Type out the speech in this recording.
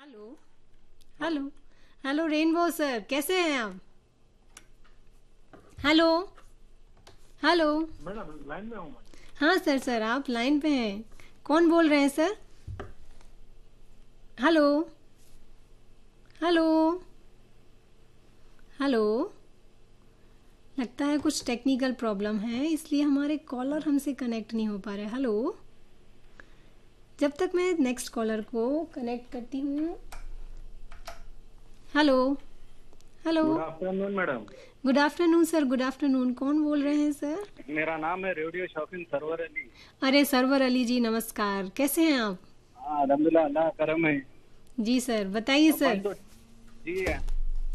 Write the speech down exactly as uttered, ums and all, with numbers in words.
Hello hello hello rainbow sir, कैसे हैं आप? Hello hello. मैडम लाइन में हूँ मैं। हाँ सर, सर आप लाइन पे हैं। कौन बोल रहे हैं सर? Hello hello hello. लगता है कुछ टेक्निकल प्रॉब्लम है, इसलिए हमारे कॉलर हमसे कनेक्ट नहीं हो पा रहे। हेलो। जब तक मैं नेक्स्ट कॉलर को कनेक्ट करती हूँ। Hello hello. Good afternoon madam. Good afternoon sir, good afternoon. कौन बोल रहे हैं सर? मेरा नाम है रेडियो शौकीन सरवर अली। अरे सरवर अली जी, नमस्कार। कैसे हैं आप? हाँ अल्हम्दुलिल्लाह, अल्लाह करम है। जी सर, बताइए अब सर। बंद तो जी है।